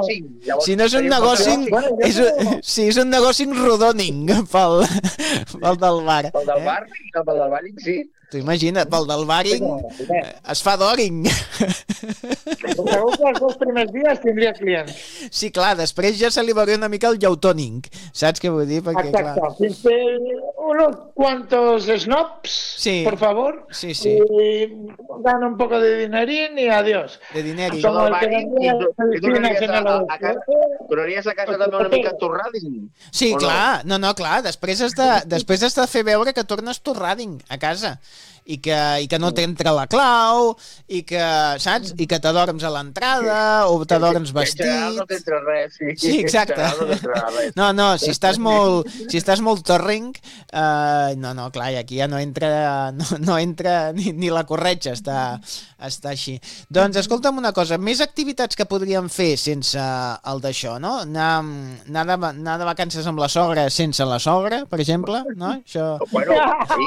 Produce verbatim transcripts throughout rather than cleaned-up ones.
negoci. Si no és un negoci, és, sí, és un negoci rodoning pel, pel del bar. Pel del bar i pel del bàric, sí. T'ho imagina't, pel del baring es fa d'oring. Segur que els dos primers dies tindria clients. Sí, clar, després ja se li veuria una mica el llautòning. Saps què vull dir? Perquè, exacte, clar... fins que unos cuantos snobs, sí. Por favor, sí, sí. Y dan un poco de dinerín y adiós. De dinerín. Como el que vendría tornaries a casa també una mica torrading? Sí, clar, no, no, clar, després has de, després has de fer veure que tornes torrading a casa. I que, i que no t'entra la clau, i que, saps? I que t'adorms a l'entrada, o t'adorms vestit. En general no t'entra res, sí. Sí, exacte. No t'entra res. No, no, si estàs molt, si estàs molt torring, uh, no, no, clar, i aquí ja no entra, no, no entra ni, ni la corretja, està, està així. Doncs, escolta'm una cosa, més activitats que podríem fer sense el d'això, no? Anar, anar, de, anar de vacances amb la sogra sense la sogra, per exemple, no? Això... Bueno,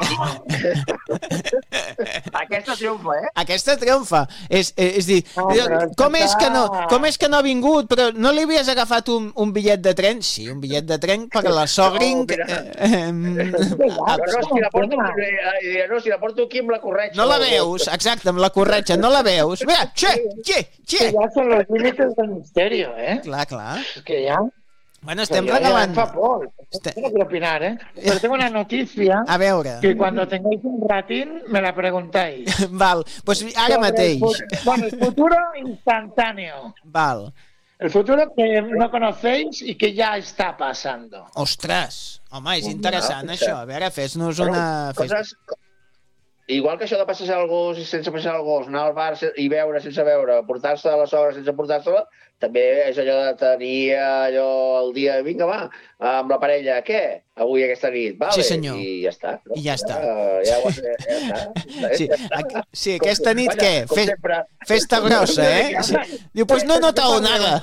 sí. Aquesta triomfa, eh? Aquesta triomfa. És, és, és dir, com és, que no, com és que no ha vingut? Però no li havies agafat un, un bitllet de tren? Sí, un bitllet de tren per la sogring... No, eh, eh, no, si la porto, eh, no, si la porto aquí amb la corretja. No la veus, exacte, amb la corretja, no la veus. Mira, xe, xe, xe. Ja són los límites del misteri, eh? Clar, clar. És que ja... Bueno, estem regalant... Ya, por. Este... No quiero opinar, ¿eh? Pero tengo una noticia. A veure. Que cuando tengáis un ratín me la preguntáis. Val, pues ara mateix. El, bueno, el futuro instantáneo. Val. El futuro que no conocéis y que ya está pasando. Ostres, home, és interessant no, això. A veure, fes-nos una... Coses... Igual que això de passejar el gos i sense passejar el gos, anar al bar i veure sense veure, portar-se a la sogra sense portar-se-la, també és allò de tenir allò el dia, vinga, va, amb la parella, què? Avui aquesta nit, vale? Sí, senyor. I ja està. No? I ja està. Uh, ja ho has, ja està. Sí, aquí, sí aquesta nit com, què? Com Fe, sempre. Festa grossa, eh? Sí. Diu, pues no he notado nada.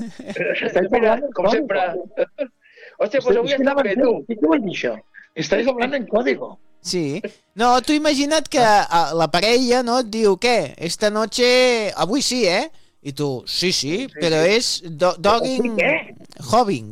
Mira, com sempre. Hòstia, pues avui està bé, tu. ¿Qué vol dir això? Estáis hablando en código. Sí. No, tu imagina't que la parella, no, et diu, què? Esta noche... Avui sí, eh? I tu, sí, sí, sí però sí. És do dogging... Hobbing.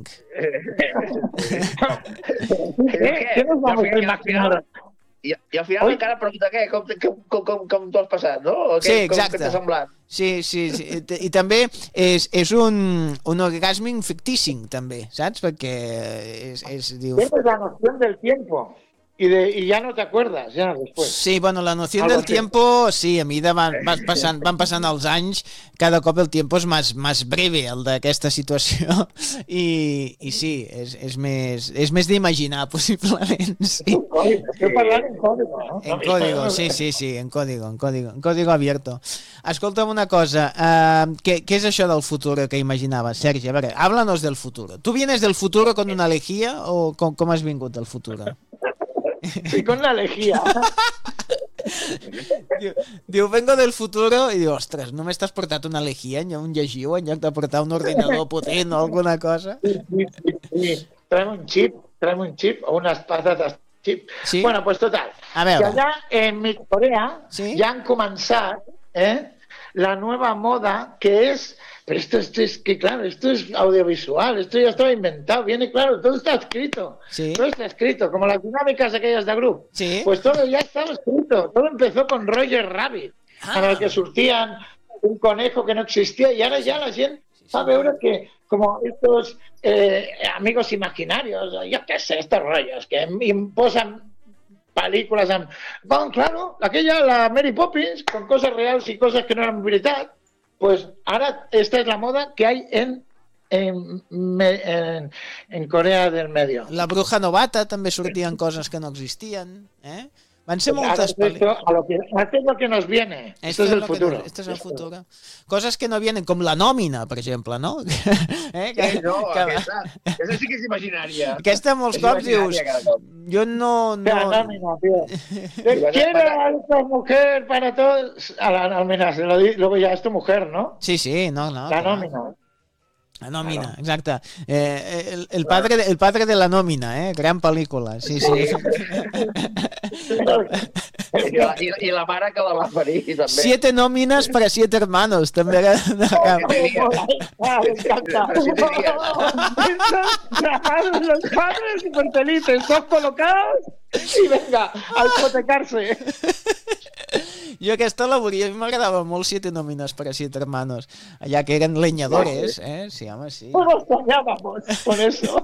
Què nos vamos a imaginar? I, i al final Oi? Encara pregunta què, com, com, com, com t'ho has passat, no? O què, sí, exacte. Com t'ha semblat? Sí, sí, sí. I, i també és, és un, un orgasming fictíssim, també, saps? Perquè és... és diu... Tienes la noción del tiempo. Y, de, y ya no te acuerdas, ya después. Sí, bueno, la noción del tiempo, sí, a mesura van, van, passant, van passant els anys, cada cop el tiempo és més, més breve, el d'aquesta situació, i, i sí, és, és més, és més d'imaginar, possiblement, sí. Estoy parlant en código, no? En código, sí, sí, sí, en código, en código, en código abierto. Escolta'm una cosa, uh, què, què és això del futur que imaginaves, Sergi? A veure, háblanos del futuro. ¿Tú vienes del futuro con una lejía o com, com has vingut del futuro? Sí, con la lejía. diu, diu, vengo del futuro i diu, ostres, només t'has portat una lejía, un llegiu, en lloc de portar un ordinador potent o alguna cosa? Sí, sí, sí, sí. Traem un chip, traem un chip o unas patatas chip. ¿Sí? Bueno, pues total. A veure. Que allà en mi Corea ¿Sí? ja han començat eh, la nueva moda que es... Pero esto, esto es que, claro, esto es audiovisual, esto ya estaba inventado, viene claro, todo está escrito, sí. todo está escrito, como las dinámicas aquellas de grupo, sí. Pues todo ya estaba escrito, todo empezó con Roger Rabbit, ah. en el que surtían un conejo que no existía y ahora ya la gente va a ver que como estos eh, amigos imaginarios, yo qué sé, estos rollos que imposan películas, con, claro, aquella, la Mary Poppins, con cosas reales y cosas que no eran veritat. Pues ahora esta es la moda que hay en, en, en, en Corea del Medio. La bruja novata també sortien coses que no existien, eh? Van ser pues moltes pel·lícules. Esto, que, esto es lo que nos viene. Esto, esto es el futuro. No, esto es el futuro. Coses que no vienen, com la nòmina, per exemple, no? eh? Que, sí, no, que, aquesta, aquesta sí que és imaginària. Aquesta molts cops dius, jo no... no... La nòmina, tío. Quiero a esta mujer para todos. A la nòmina, luego ya es tu mujer, ¿no? Sí, sí, no, no. La nòmina. La nòmina, exacte. Eh, el, el, padre de, el padre de la nòmina, eh? Gran pel·lícula, sí, sí. I la, i, i la mare que la va parir, també. Siete nóminas para siete hermanos, també. Ah, me encanta. Los padres súper felices, todos colocados y venga, a hipotecarse. Jo aquesta la volia, a mi m'agradava molt Siete nóminas para siete hermanos, allà que eren leñadores, eh? Sí, home, sí. No nos soñábamos con eso.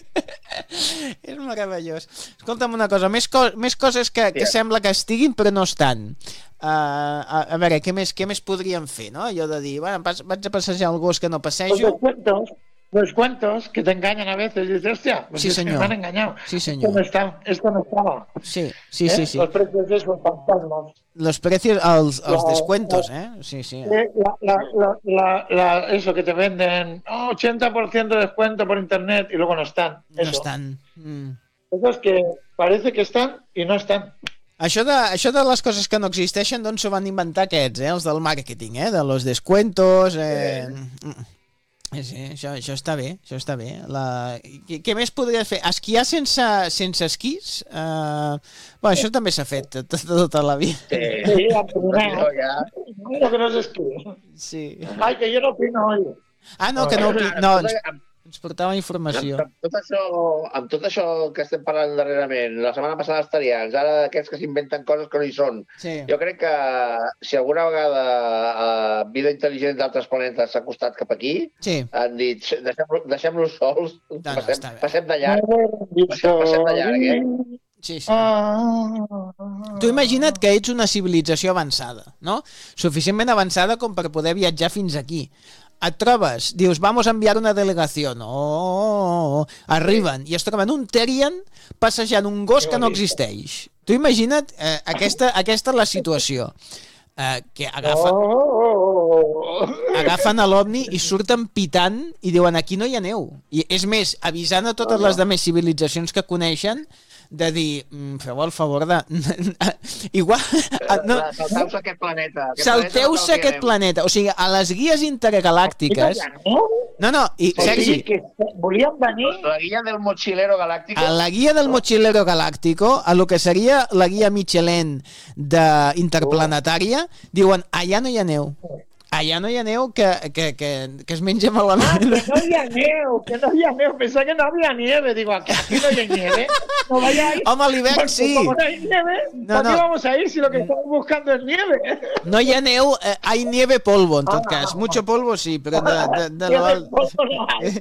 És meravellós. Escolta'm una cosa, més, co més coses que, que sembla que estiguin però no estan. Uh, a, a veure, què més, què més podríem fer, no? Allò de dir, bueno, pas, vaig a passejar el gos que no passejo. Los cuentos, los cuentos que te engañan a veces, dices, hostia, pues sí, es señor. que me han engañado. Sí, señor. Esto no, está, esto no estaba. Sí, sí, ¿Eh? sí, sí. Los precios de esos fantasmas. Los precios, els, els La- descuentos, eh? Sí, sí. Eh, La, la, la, la, la- eso que te venden, oh, ochenta por ciento de descuento por internet y luego no están. No Eso. estan. Mm. Esos que parece que están y no están. Això de, això de les coses que no existeixen, doncs s'ho van inventar aquests, eh? Els del màrqueting, eh? De los descuentos... Eh... Mm. Sí, això, això està bé, això està bé. La... Què, què més podria fer? Esquiar sense, sense esquís? Uh... Bueno, això també s'ha fet tota, tota la vida. Sí, Sí, la primera. això ja... Lo que no se escribe. Sí. Ay, que yo no opino hoy. Ah, no, que no... Amb opi- No, tot- ens, amb- ens portava informació. Amb, amb, tot això, amb tot això que estem parlant darrerament, la setmana passada els tarians, ara aquests que s'inventen coses que no hi són, Sí. jo crec que si alguna vegada uh, vida intel·ligent d'altres planetes s'ha acostat cap aquí, Sí. han dit, deixem-los deixem sols, no, passem, està bé. passem de llarg. Passem, passem de llarg, eh? Sí, sí. Ah. Tu imagina't que ets una civilització avançada, no? Suficientment avançada com per poder viatjar fins aquí. Et trobes, dius, vamos a enviar una delegació. Oh, arriben i es troben un Terrian passejant un gos que no existeix. Tu imagina't, eh, aquesta, aquesta és la situació. Eh, que agafa, Oh. agafen a l'OVNI i surten pitant i diuen, aquí no hi ha neu. I és més, avisant a totes les demés civilitzacions que coneixen de dir, mm, feu el favor de... Igual... No, Salteu-se aquest planeta. Aquest salteu-se planeta no aquest planeta. O sigui, a les guies intergalàctiques... No, no, i O sigui Sergi, que volien venir... La guia del mochilero galàctico. a la guia del mochilero galáctico, a lo que seria la guia Michelin de interplanetària, diuen, allà no hi ha neu. Allà no hi ha neu que, que, que, que es menja Ah, malament. que no había neu, que no había neu. Pensaba que no había nieve. Digo, aquí, aquí no hay nieve. No vayáis. Home, a l'hivern Porque sí. como no hay nieve, No, ¿para qué no. vamos a ir si lo que estamos buscando es nieve? No hi ha neu, eh, hay nieve polvo, en tot Ah. cas. Mucho polvo sí, però de, de, de, Nieve, de, polvo no hay.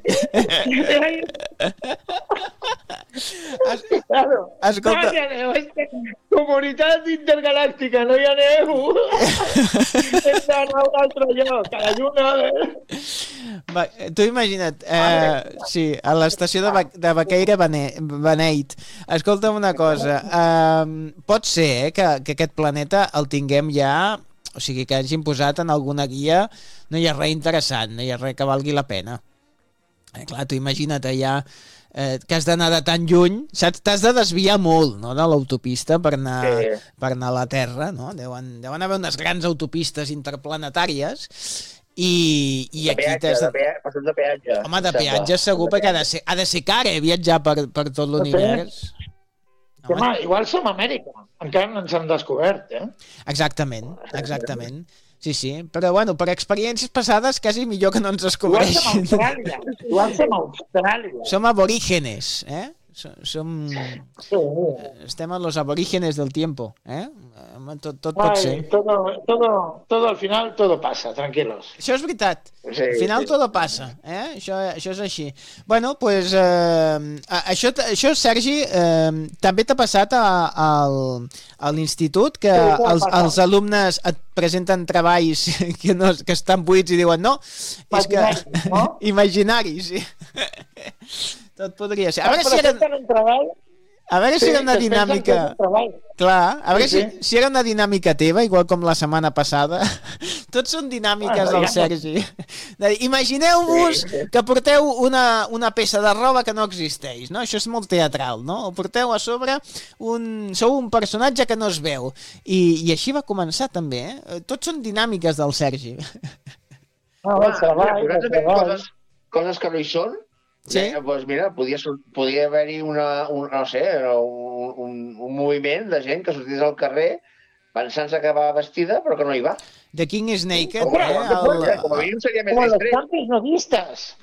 Claro. Escolta. No había neu. Es que comunitat intergaláctica, no hi ha neu. Hem d'anar un altre lloc. Cada uno... Va, tu imagina't, eh, sí, a l'estació de, Ba- de Baqueira Bene- Beneit. Escolta'm una cosa, eh, pot ser eh, que, que aquest planeta el tinguem ja, o sigui, que hagin posat en alguna guia, no hi ha res interessant, no hi ha res que valgui la pena. Eh, clar, tu imagina't allà eh, que has d'anar de tan lluny, saps? T'has de desviar molt, no?, de l'autopista per anar, Sí. per anar a la Terra, no? Deuen, deuen haver unes grans autopistes interplanetàries i, i De aquí peatge, t'has de de... peatge, passem de peatge. Home, de em sembla. peatge segur, perquè ha de ser, ha de ser car, eh, viatjar per, per tot l'univers. Home, Home, igual som Amèrica. Encara no ens han descobert, eh? exactament, exactament. Sí, sí, però bueno, per experiències passades quasi millor que no ens Igual som descobreixin. Austràlia. Igual som Austràlia. Som aborígenes, eh? Som, som... Sí. Estem a los aborígenes del tiempo, eh? Home, Tot, tot pot Ay, ser. todo, todo, todo al final, todo pasa, tranquilos. Això és veritat. Sí, Al final sí. tot passa, eh? Això, això és així. Bueno, pues, eh, això, això, Sergi, eh, també t'ha passat a, a, a l'institut que Sí, t'ha els, passat. els alumnes et presenten treballs que, no, que estan buits i diuen no, és que... Imaginaris, no? Imaginaris, sí. Tot podria ser. A veure si era, Presenten un treball... a veure si sí, era una que es pensen que dinàmica... és un treball. Clar, a veure Sí, si, si era una dinàmica teva, igual com la setmana passada. Tots són dinàmiques Bueno, del ja no- Sergi. De dir, imagineu-vos Sí, sí. que porteu una, una peça de roba que no existeix, no? Això és molt teatral, no? O porteu a sobre un... Sou un personatge que no es veu. I, i així va començar també, eh? Tots són dinàmiques del Sergi. No, Home, el treball, mira, el posats a fer treball. coses, coses que no hi són, Sí. eh, doncs mira, podia, sur- podia haver-hi una, un, no sé, un, un, un moviment de gent que sortís al carrer pensant-se que va vestida, però que no hi va. The King is Naked, Hombre, eh? no te puedes, El... Com a mínim seria més Como los distret. campos nudistas.